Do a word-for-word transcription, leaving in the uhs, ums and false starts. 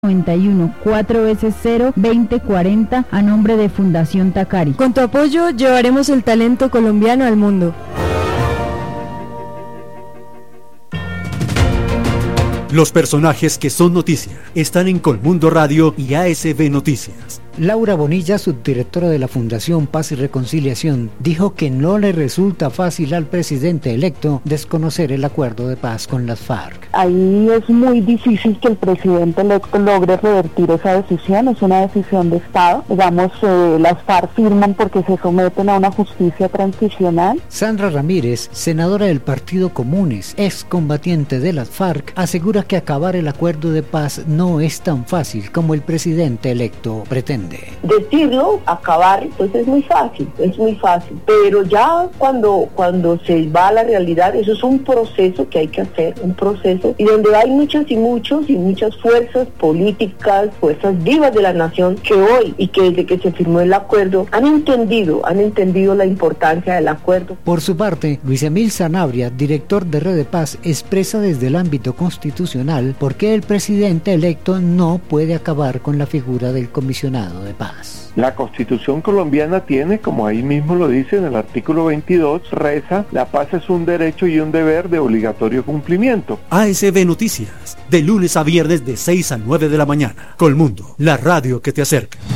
noventa y uno, cuatro veces cero, veinte cuarenta a nombre de Fundación Tacari. Con tu apoyo llevaremos el talento colombiano al mundo. Los personajes que son noticia están en Colmundo Radio y A S B Noticias. Laura Bonilla, subdirectora de la Fundación Paz y Reconciliación, dijo que no le resulta fácil al presidente electo desconocer el acuerdo de paz con las FARC. Ahí es muy difícil que el presidente electo logre revertir esa decisión, es una decisión de Estado. Digamos, eh, las FARC firman porque se someten a una justicia transicional. Sandra Ramírez, senadora del Partido Comunes, excombatiente de las FARC, asegura que acabar el acuerdo de paz no es tan fácil como el presidente electo pretende. Decirlo, acabar, pues es muy fácil, es muy fácil, pero ya cuando, cuando se va a la realidad, eso es un proceso que hay que hacer, un proceso, y donde hay muchos y muchos y muchas fuerzas políticas, fuerzas vivas de la nación, que hoy y que desde que se firmó el acuerdo, han entendido, han entendido la importancia del acuerdo. Por su parte, Luis Emil Sanabria, director de Red de Paz, expresa desde el ámbito constitucional por qué el presidente electo no puede acabar con la figura del comisionado de paz. La Constitución colombiana tiene, como ahí mismo lo dice en el artículo veintidós, reza: la paz es un derecho y un deber de obligatorio cumplimiento. A S B Noticias, de lunes a viernes de seis a nueve de la mañana. Colmundo, la radio que te acerca.